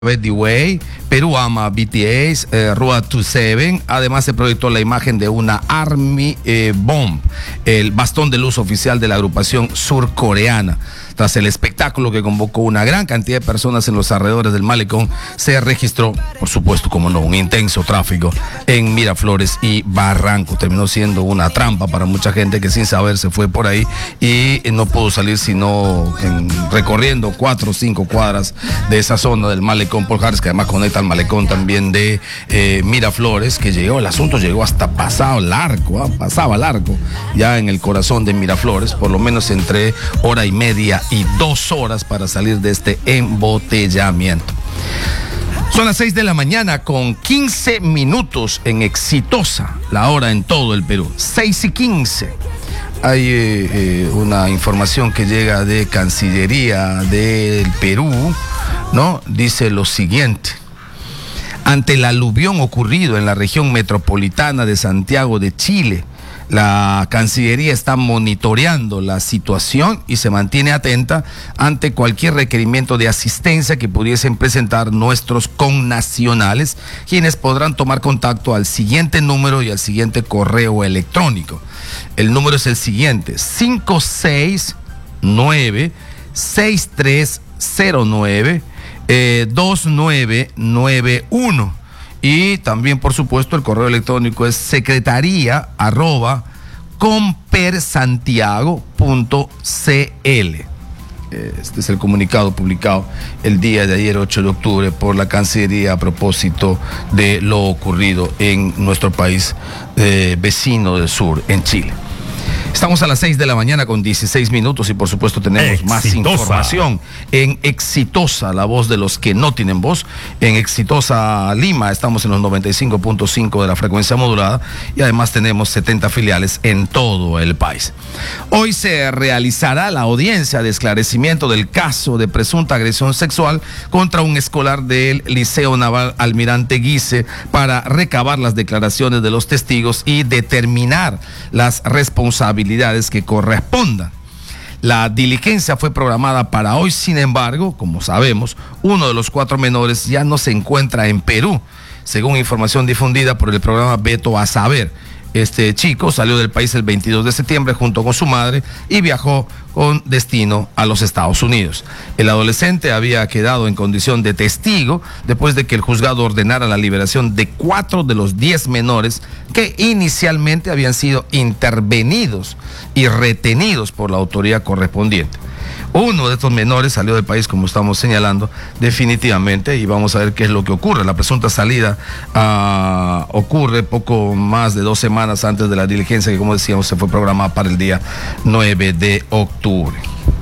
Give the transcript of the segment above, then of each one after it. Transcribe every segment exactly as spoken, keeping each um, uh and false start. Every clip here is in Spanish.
The Way, Perú ama B T S, eh, Road to Seven. Además se proyectó la imagen de una Army eh, Bomb, el bastón de luz oficial de la agrupación surcoreana. Tras el espectáculo que convocó una gran cantidad de personas en los alrededores del malecón, se registró, por supuesto, como no, un intenso tráfico en Miraflores y Barranco. Terminó siendo una trampa para mucha gente que sin saber se fue por ahí y no pudo salir sino en, recorriendo cuatro o cinco cuadras de esa zona del malecón Paul Harris, que además conecta al malecón también de eh, Miraflores, que llegó, el asunto llegó hasta pasado el arco, ¿eh? pasaba el arco, ya en el corazón de Miraflores, por lo menos entre hora y media y dos horas para salir de este embotellamiento. Son las seis de la mañana con quince minutos en Exitosa, la hora en todo el Perú, seis y quince. Hay eh, eh, una información que llega de Cancillería del Perú, ¿no? Dice lo siguiente: ante el aluvión ocurrido en la región metropolitana de Santiago de Chile, la Cancillería está monitoreando la situación y se mantiene atenta ante cualquier requerimiento de asistencia que pudiesen presentar nuestros connacionales, quienes podrán tomar contacto al siguiente número y al siguiente correo electrónico. El número es el siguiente: cinco seis nueve, seis tres cero nueve, dos nueve nueve uno. Y también, por supuesto, el correo electrónico es secretaría arroba compersantiago punto cl. Este es el comunicado publicado el día de ayer, ocho de octubre, por la Cancillería a propósito de lo ocurrido en nuestro país eh, vecino del sur, en Chile. Estamos a las seis de la mañana con dieciséis minutos y por supuesto tenemos Exitosa. Más información en Exitosa, la voz de los que no tienen voz. En Exitosa Lima estamos en los noventa y cinco punto cinco de la frecuencia modulada y además tenemos setenta filiales en todo el país. Hoy se realizará la audiencia de esclarecimiento del caso de presunta agresión sexual contra un escolar del Liceo Naval Almirante Guise para recabar las declaraciones de los testigos y determinar las responsabilidades que correspondan. La diligencia fue programada para hoy, sin embargo, como sabemos, uno de los cuatro menores ya no se encuentra en Perú, según información difundida por el programa Veto a Saber. Este chico salió del país el veintidós de septiembre junto con su madre y viajó con destino a los Estados Unidos. El adolescente había quedado en condición de testigo después de que el juzgado ordenara la liberación de cuatro de los diez menores que inicialmente habían sido intervenidos y retenidos por la autoridad correspondiente. Uno de estos menores salió del país, como estamos señalando, definitivamente, y vamos a ver qué es lo que ocurre. La presunta salida uh, ocurre poco más de dos semanas antes de la diligencia que, como decíamos, se fue programada para el día nueve de octubre.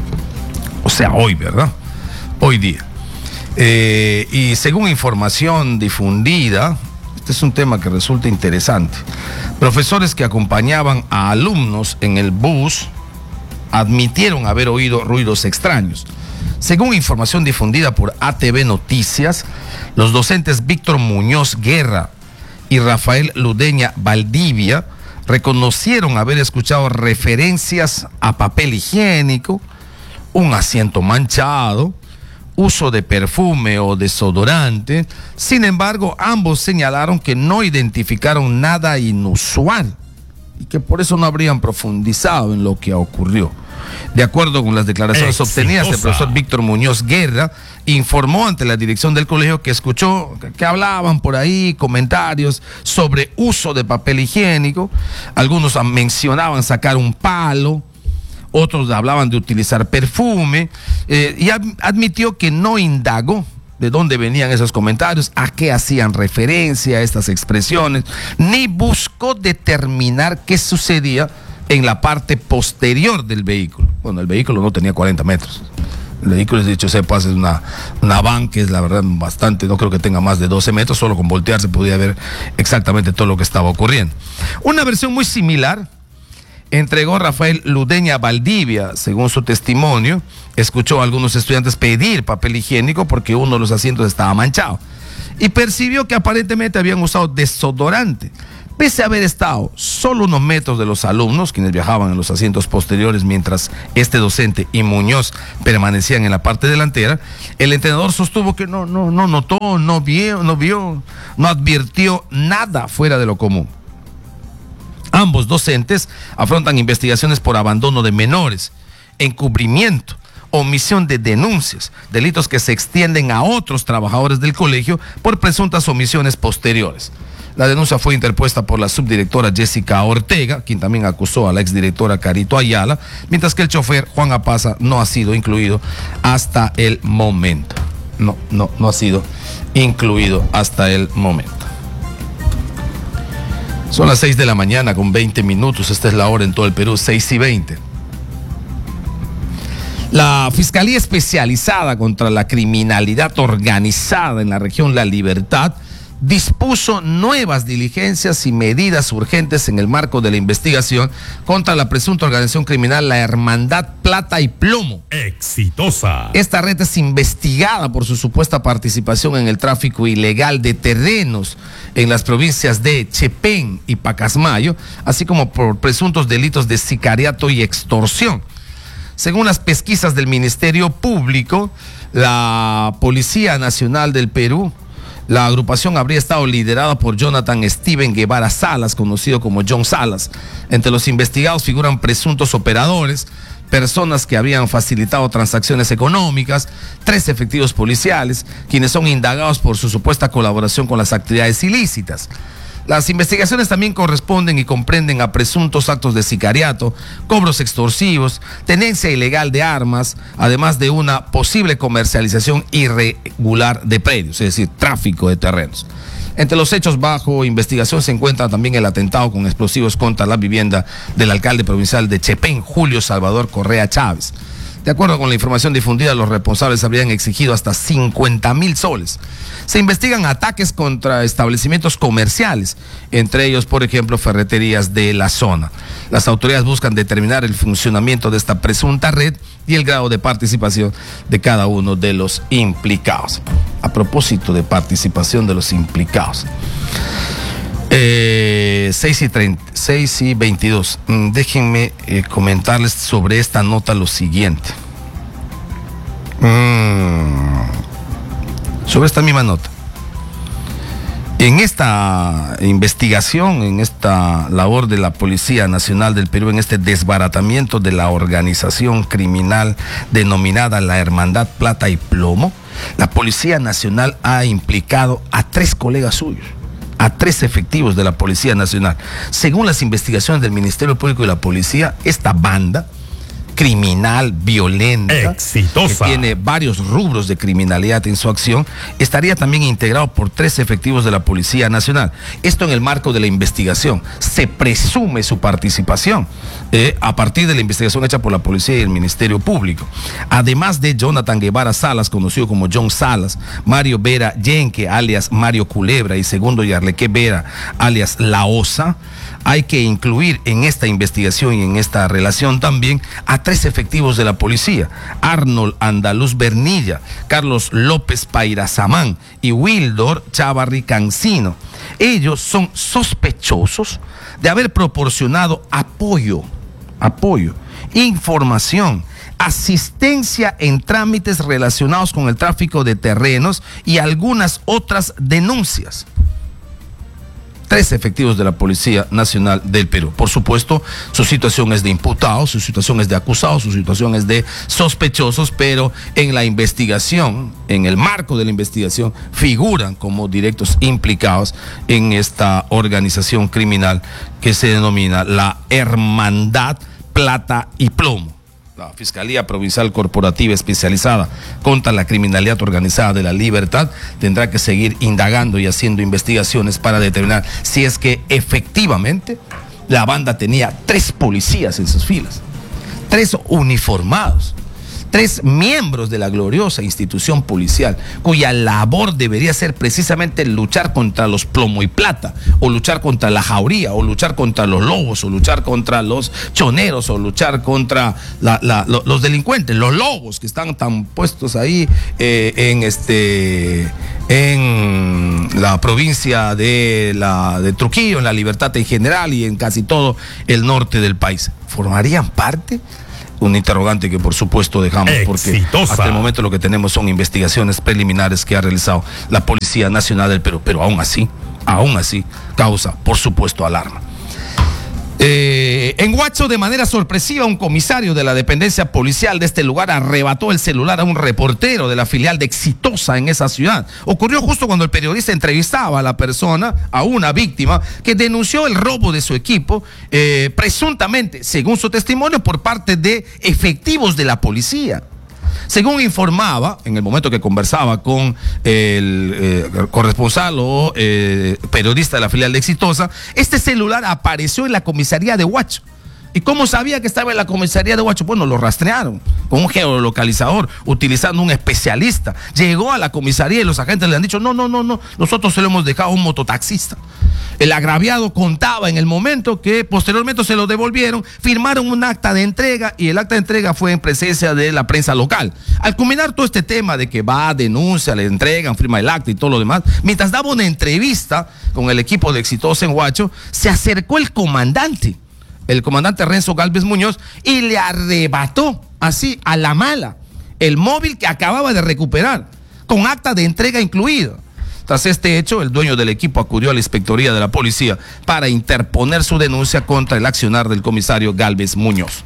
O sea, hoy, ¿verdad? Hoy día. Eh, y según información difundida, este es un tema que resulta interesante. Profesores que acompañaban a alumnos en el bus admitieron haber oído ruidos extraños. Según información difundida por A T V Noticias, los docentes Víctor Muñoz Guerra y Rafael Ludeña Valdivia reconocieron haber escuchado referencias a papel higiénico, un asiento manchado, uso de perfume o desodorante. Sin embargo, ambos señalaron que no identificaron nada inusual y que por eso no habrían profundizado en lo que ocurrió. De acuerdo con las declaraciones Exitosa. obtenidas, el profesor Víctor Muñoz Guerra informó ante la dirección del colegio que escuchó que hablaban por ahí comentarios sobre uso de papel higiénico. Algunos mencionaban sacar un palo, otros hablaban de utilizar perfume, eh, y admitió que no indagó de dónde venían esos comentarios, a qué hacían referencia a estas expresiones, ni buscó determinar qué sucedía en la parte posterior del vehículo. Bueno, el vehículo no tenía cuarenta metros. El vehículo, dicho sea, pues, es una, una van que es, la verdad, bastante, no creo que tenga más de doce metros, solo con voltear se podía ver exactamente todo lo que estaba ocurriendo. Una versión muy similar entregó Rafael Ludeña Valdivia. Según su testimonio, escuchó a algunos estudiantes pedir papel higiénico porque uno de los asientos estaba manchado y percibió que aparentemente habían usado desodorante, Pese a haber estado solo unos metros de los alumnos, quienes viajaban en los asientos posteriores mientras este docente y Muñoz permanecían en la parte delantera, el entrenador sostuvo que no, no, no notó, no vio, no vio, no advirtió nada fuera de lo común. Ambos docentes afrontan investigaciones por abandono de menores, encubrimiento, omisión de denuncias, delitos que se extienden a otros trabajadores del colegio por presuntas omisiones posteriores. La denuncia fue interpuesta por la subdirectora Jessica Ortega, quien también acusó a la exdirectora Carito Ayala, mientras que el chofer Juan Apaza no ha sido incluido hasta el momento. No, no, no ha sido incluido hasta el momento. Son las seis de la mañana con veinte minutos, esta es la hora en todo el Perú, seis y veinte. La Fiscalía Especializada contra la Criminalidad Organizada en la región La Libertad dispuso nuevas diligencias y medidas urgentes en el marco de la investigación contra la presunta organización criminal La Hermandad Plata y Plomo. Exitosa. Esta red es investigada por su supuesta participación en el tráfico ilegal de terrenos en las provincias de Chepén y Pacasmayo, así como por presuntos delitos de sicariato y extorsión. Según las pesquisas del Ministerio Público, la Policía Nacional del Perú, la agrupación habría estado liderada por Jonathan Steven Guevara Salas, conocido como John Salas. Entre los investigados figuran presuntos operadores, personas que habían facilitado transacciones económicas, tres efectivos policiales, quienes son indagados por su supuesta colaboración con las actividades ilícitas. Las investigaciones también corresponden y comprenden a presuntos actos de sicariato, cobros extorsivos, tenencia ilegal de armas, además de una posible comercialización irregular de predios, es decir, tráfico de terrenos. Entre los hechos bajo investigación se encuentra también el atentado con explosivos contra la vivienda del alcalde provincial de Chepén, Julio Salvador Correa Chávez. De acuerdo con la información difundida, los responsables habrían exigido hasta cincuenta mil soles. Se investigan ataques contra establecimientos comerciales, entre ellos, por ejemplo, ferreterías de la zona. Las autoridades buscan determinar el funcionamiento de esta presunta red y el grado de participación de cada uno de los implicados. A propósito de participación de los implicados. Eh, seis y treinta, seis y veintidós. Mm, déjenme eh, comentarles sobre esta nota lo siguiente. Mm, sobre esta misma nota. En esta investigación, en esta labor de la Policía Nacional del Perú, en este desbaratamiento de la organización criminal denominada la Hermandad Plata y Plomo, la Policía Nacional ha implicado a tres colegas suyos, a tres efectivos de la Policía Nacional. Según las investigaciones del Ministerio Público y la Policía, esta banda criminal, violenta, exitosa, que tiene varios rubros de criminalidad en su acción, estaría también integrado por tres efectivos de la Policía Nacional. Esto en el marco de la investigación. Se presume su participación eh, a partir de la investigación hecha por la Policía y el Ministerio Público. Además de Jonathan Guevara Salas, conocido como John Salas, Mario Vera Yenque, alias Mario Culebra, y Segundo Yarleque Vera, alias La Osa, hay que incluir en esta investigación y en esta relación también a tres efectivos de la policía: Arnold Andaluz Bernilla, Carlos López Pairazamán y Wildor Chavarri Cancino. Ellos son sospechosos de haber proporcionado apoyo, apoyo, información, asistencia en trámites relacionados con el tráfico de terrenos y algunas otras denuncias. Tres efectivos de la Policía Nacional del Perú. Por supuesto, su situación es de imputados, su situación es de acusados, su situación es de sospechosos, pero en la investigación, en el marco de la investigación, figuran como directos implicados en esta organización criminal que se denomina la Hermandad Plata y Plomo. La Fiscalía Provincial Corporativa Especializada contra la Criminalidad Organizada de La Libertad tendrá que seguir indagando y haciendo investigaciones para determinar si es que efectivamente la banda tenía tres policías en sus filas, tres uniformados, tres miembros de la gloriosa institución policial, cuya labor debería ser precisamente luchar contra los plomo y plata, o luchar contra la jauría, o luchar contra los lobos, o luchar contra los choneros, o luchar contra la, la, lo, los delincuentes, los lobos que están tan puestos ahí eh, en este en la provincia de, la, de Trujillo, en La Libertad en general y en casi todo el norte del país. ¿Formarían parte? Un interrogante que por supuesto dejamos porque Exitosa. hasta el momento lo que tenemos son investigaciones preliminares que ha realizado la Policía Nacional del Perú, pero aún así, aún así, causa por supuesto alarma. Eh, en Huacho, de manera sorpresiva, un comisario de la dependencia policial de este lugar arrebató el celular a un reportero de la filial de Exitosa en esa ciudad. Ocurrió justo cuando el periodista entrevistaba a la persona, a una víctima, que denunció el robo de su equipo, eh, presuntamente, según su testimonio, por parte de efectivos de la policía. Según informaba, en el momento que conversaba con el eh, corresponsal o eh, periodista de la filial de Exitosa, este celular apareció en la comisaría de Huacho. ¿Y cómo sabía que estaba en la comisaría de Huacho? Bueno, lo rastrearon con un geolocalizador, utilizando un especialista. Llegó a la comisaría y los agentes le han dicho, no, no, no, no, nosotros se lo hemos dejado a un mototaxista. El agraviado contaba en el momento que posteriormente se lo devolvieron, firmaron un acta de entrega y el acta de entrega fue en presencia de la prensa local. Al culminar todo este tema de que va, denuncia, le entregan, firma el acta y todo lo demás, mientras daba una entrevista con el equipo de Exitosa en Huacho, se acercó el comandante. el comandante Renzo Galvez Muñoz, y le arrebató así a la mala el móvil que acababa de recuperar, con acta de entrega incluida. Tras este hecho, el dueño del equipo acudió a la inspectoría de la policía para interponer su denuncia contra el accionar del comisario Galvez Muñoz.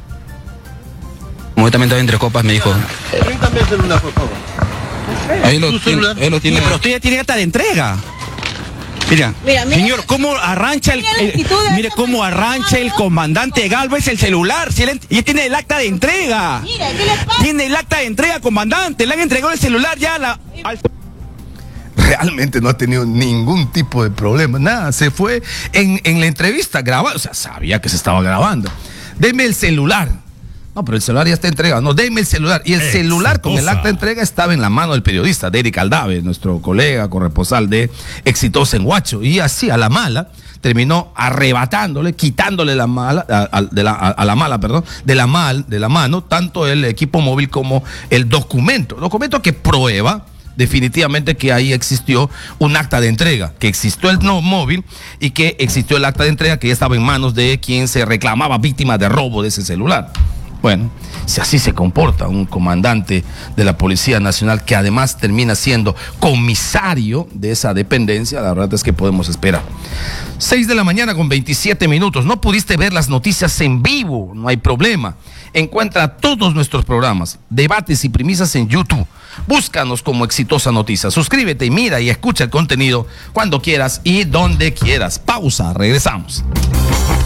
Como también estaba entre copas, me dijo. Préntame el celular, por favor. Ahí lo tiene, ahí lo tiene. Pero usted ya tiene acta de entrega. Mira, Mira, mira, señor, cómo arrancha el, mira la el- actitud de mire esta cómo persona. arrancha el comandante Galvez el celular, si él, y él tiene el acta de entrega. Mira, ¿qué le pasa? Tiene el acta de entrega, comandante, le han entregado el celular ya a la, al- Realmente no ha tenido ningún tipo de problema, nada, se fue en, en la entrevista grabado, o sea, sabía que se estaba grabando. Deme el celular. No, pero el celular ya está entregado. No, deme el celular. Y el Exitosa. celular con el acta de entrega estaba en la mano del periodista, de Eric Aldave, nuestro colega corresponsal de Exitosa en Huacho. Y así, a la mala, terminó arrebatándole, quitándole la mala, a, a- de la, a, a la mala, perdón, de la mal, de la mano, tanto el equipo móvil como el documento. Documento que prueba definitivamente que ahí existió un acta de entrega, que existió el no móvil y que existió el acta de entrega que ya estaba en manos de quien se reclamaba víctima de robo de ese celular. Bueno, si así se comporta un comandante de la Policía Nacional, que además termina siendo comisario de esa dependencia, la verdad es que podemos esperar. seis de la mañana con veintisiete minutos. No pudiste ver las noticias en vivo, no hay problema. Encuentra todos nuestros programas, debates y premisas en YouTube. Búscanos como Exitosa Noticias. Suscríbete y mira y escucha el contenido cuando quieras y donde quieras. Pausa, regresamos.